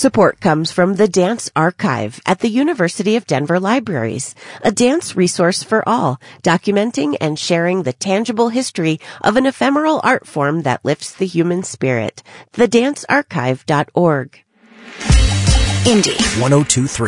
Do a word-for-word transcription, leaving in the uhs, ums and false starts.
Support comes from the Dance Archive at the University of Denver Libraries, a dance resource for all, documenting and sharing the tangible history of an ephemeral art form that lifts the human spirit. the dance archive dot org. Indie one oh two point three